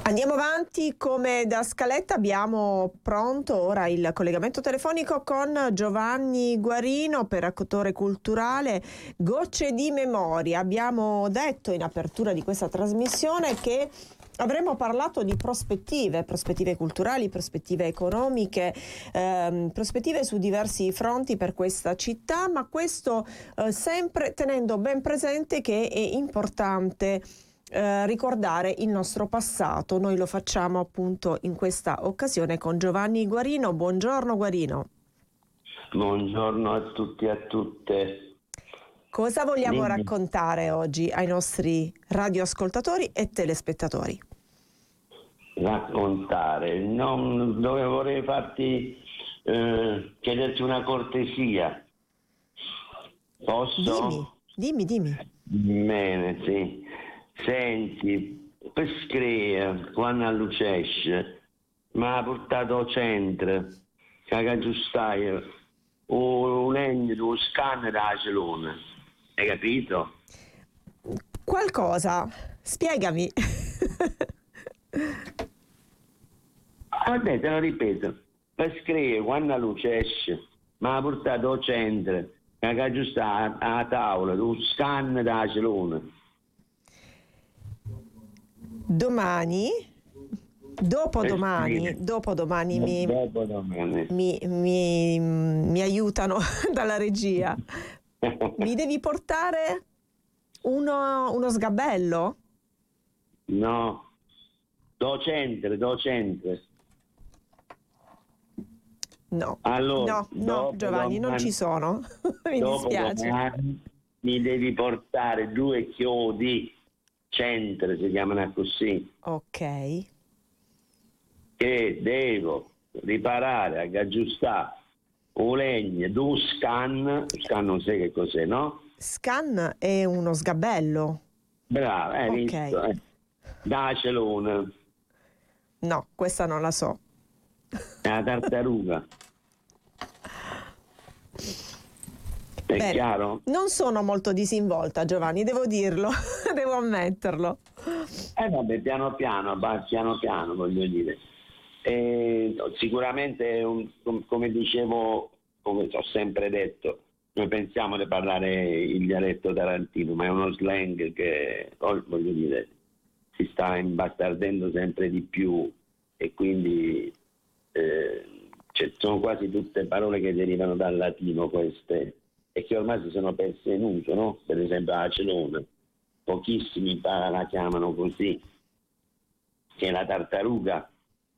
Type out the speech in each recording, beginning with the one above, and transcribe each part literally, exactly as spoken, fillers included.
Andiamo avanti, come da scaletta abbiamo pronto ora il collegamento telefonico con Giovanni Guarino, operatore culturale, Gocce di Memoria. Abbiamo detto in apertura di questa trasmissione che avremmo parlato di prospettive, prospettive culturali, prospettive economiche, ehm, prospettive su diversi fronti per questa città, ma questo eh, sempre tenendo ben presente che è importante Eh, ricordare il nostro passato. Noi lo facciamo appunto in questa occasione con Giovanni Guarino. Buongiorno Guarino. Buongiorno a tutti e a tutte. Cosa vogliamo Dimmi. raccontare oggi ai nostri radioascoltatori e telespettatori? Raccontare, non dove vorrei farti eh, chiederti una cortesia. Posso? Dimmi, dimmi, dimmi. Bene, sì. Senti, per scrivere quando a Lucesce mi ha portato al centro che aggiustai un legno di un scanner da Celone. Hai capito? Qualcosa, spiegami. Vabbè, te lo ripeto. Per scrivere quando a Lucesce mi ha portato al centro che aggiustare alla tavola un scanner da Celone. Domani, dopodomani, dopodomani mi, Dopodomani. mi, mi, mi aiutano dalla regia. Mi devi portare uno, uno sgabello? No, docente, docente. No, Allora, no, no, dopo Giovanni, non domani- ci sono. Mi dopo dispiace. domani mi devi portare due chiodi, centro si chiamano così, Ok. che devo riparare, aggiustare un legno, due scan, scan non sai che cos'è, no? Scan è uno sgabello? Bravo, hai Ok. visto? Eh? Da Celone, No, questa non la so. la tartaruga. È Bene. chiaro? Non sono molto disinvolta, Giovanni, devo dirlo, devo ammetterlo. Eh vabbè, piano piano, va, piano piano voglio dire. Eh, sicuramente, un- com- come dicevo, come ho sempre detto, noi pensiamo di parlare il dialetto tarantino, ma è uno slang che, oh, voglio dire, si sta imbastardendo sempre di più e quindi eh, cioè, sono quasi tutte parole che derivano dal latino queste e che ormai si sono perse in uso, no? Per esempio a Celone, pochissimi pa- la chiamano così, che è la tartaruga,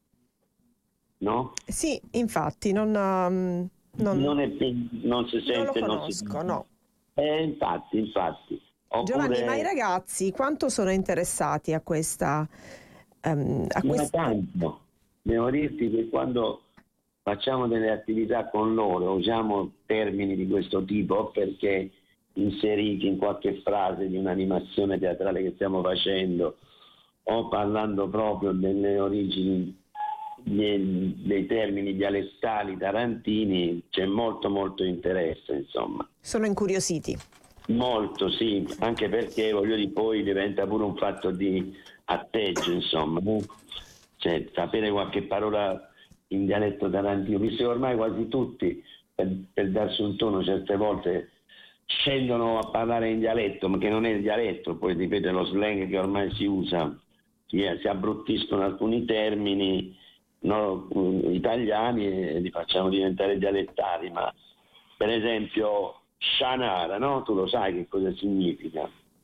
no? Sì, infatti, non, um, non, Non, è, non si non lo sente, non si conosco, no. Eh, infatti, infatti. Giovanni, ma i Oppure, ragazzi quanto sono interessati a questa, ehm, a ma questa... tanto, devo dirti che quando facciamo delle attività con loro usiamo termini di questo tipo perché inseriti in qualche frase di un'animazione teatrale che stiamo facendo o parlando proprio delle origini dei, dei termini dialettali tarantini, c'è molto molto interesse, insomma. Sono incuriositi. Molto, sì, anche perché voglio dire, poi diventa pure un fatto di atteggio, insomma, no? Cioè, sapere qualche parola in dialetto tarantino, visto che ormai quasi tutti, per, per darsi un tono, certe volte scendono a parlare in dialetto, ma che non è il dialetto, poi ripeto, è lo slang che ormai si usa, si, si abbruttiscono alcuni termini, no, italiani e li facciamo diventare dialettali, ma per esempio scianara, no? Tu lo sai che cosa significa?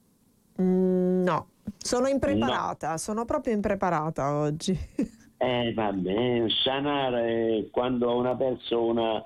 Mm, no, sono No. impreparata, sono proprio impreparata oggi. Eh vabbè, scianara è quando una persona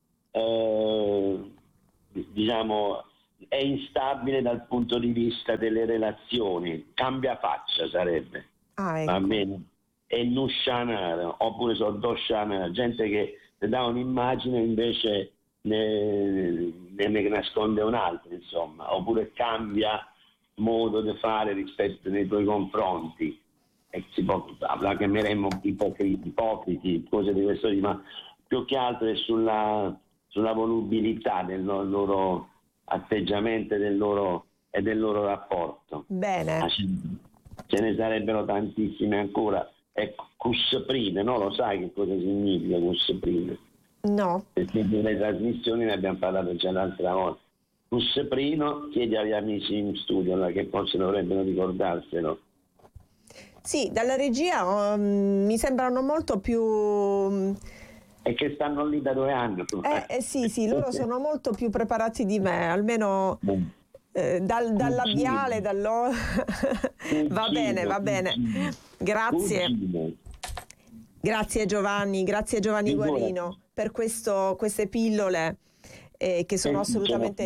eh, diciamo è instabile dal punto di vista delle relazioni, cambia faccia sarebbe, Ah, va ecco. bene? E nuscianara, oppure sono doscianara, gente che ti dà un'immagine invece ne, ne, ne nasconde un'altra, insomma, oppure cambia modo di fare rispetto nei tuoi confronti. E si può, la chiameremmo ipocriti, ipocriti, cose di questo tipo, ma più che altro è sulla, sulla volubilità del loro, loro atteggiamento e del loro, e del loro rapporto. Bene. Ce ne sarebbero tantissime ancora, è cusprine, no? Lo sai che cosa significa cusprine? No. Perché nelle trasmissioni ne abbiamo parlato già l'altra volta. Cusprino, chiedi agli amici in studio no, che forse dovrebbero ricordarselo. Sì, dalla regia um, mi sembrano molto più... E che stanno lì da due anni. Eh, eh sì, sì, loro sono molto più preparati di me, almeno eh, dal, dal labiale, dallo... va bene, va bene. Grazie. Grazie Giovanni, grazie Giovanni Guarino per questo, queste pillole eh, che sono assolutamente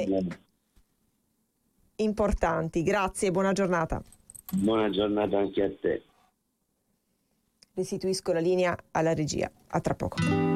importanti. Grazie, buona giornata. Buona giornata anche a te. Restituisco la linea alla regia. A tra poco.